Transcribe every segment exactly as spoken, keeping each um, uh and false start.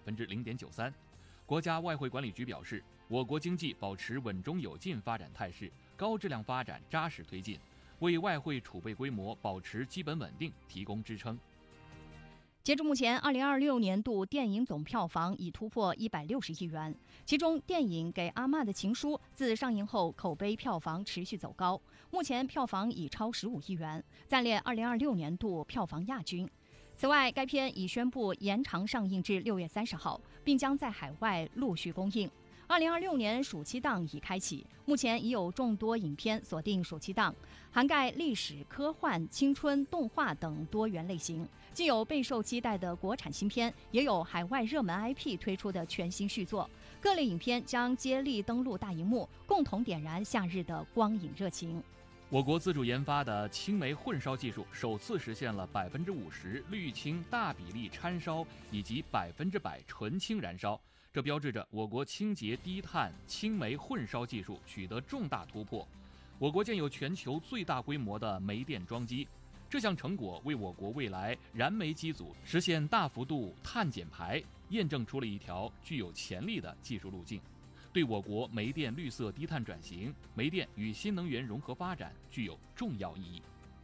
分之零点九三。国家外汇管理局表示，我国经济保持稳中有进发展态势，高质量发展扎实推进，为外汇储备规模保持基本稳定提供支撑。 截至目前，二零二六年度电影总票房已突破一百六十亿元，其中电影《给阿嬷的情书》自上映后口碑票房持续走高，目前票房已超十五亿元，暂列二零二六年度票房亚军。此外，该片已宣布延长上映至六月三十号，并将在海外陆续公映。二零二六年暑期档已开启，目前已有众多影片锁定暑期档，涵盖历史、科幻、青春、动画等多元类型，既有备受期待的国产新片，也有海外热门 I P 推出的全新续作。各类影片将接力登陆大荧幕，共同点燃夏日的光影热情。 我国自主研发的青霉混烧技术首次实现了百分之五十氯氢大比例掺烧以及百分之百纯氢燃烧，这标志着我国清洁低碳青霉混烧技术取得重大突破。我国建有全球最大规模的煤电装机，这项成果为我国未来燃煤机组实现大幅度碳减排验证出了一条具有潜力的技术路径，对我国煤电绿色低碳转型、煤电与新能源融合发展具有重要意义。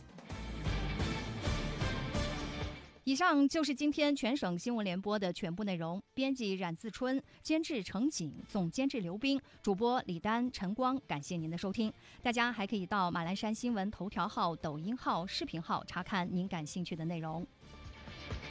以上就是今天全省新闻联播的全部内容。编辑冉自春，监制程景，总监制刘斌，主播李丹、陈光。感谢您的收听。大家还可以到马栏山新闻头条号、抖音号、视频号查看您感兴趣的内容。